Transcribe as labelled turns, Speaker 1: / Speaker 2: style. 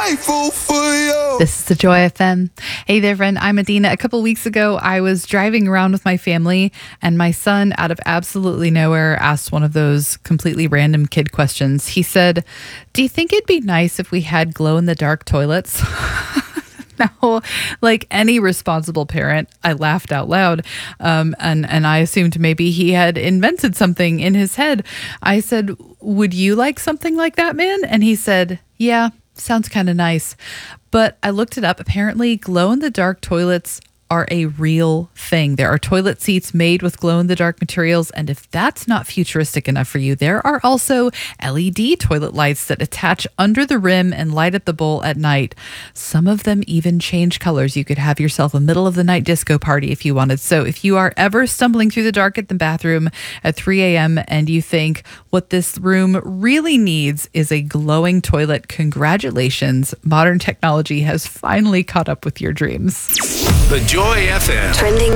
Speaker 1: grateful for you.
Speaker 2: This is the Joy FM. Hey there, friend. I'm Adina. A couple weeks ago, I was driving around with my family, and my son, out of absolutely nowhere, asked one of those completely random kid questions. He said, "Do you think it'd be nice if we had glow-in-the-dark toilets?" Now, like any responsible parent, I laughed out loud, and I assumed maybe he had invented something in his head. I said, "Would you like something like that, man?" And he said, "Yeah, sounds kind of nice." But I looked it up. Apparently, glow-in-the-dark toilets are a real thing. There are toilet seats made with glow-in-the-dark materials, and if that's not futuristic enough for you, there are also LED toilet lights that attach under the rim and light up the bowl at night. Some of them even change colors. You could have yourself a middle-of-the-night disco party if you wanted. So if you are ever stumbling through the dark at the bathroom at 3 a.m. and you think what this room really needs is a glowing toilet, congratulations. Modern technology has finally caught up with your dreams.
Speaker 1: The Joy FM.
Speaker 3: Trending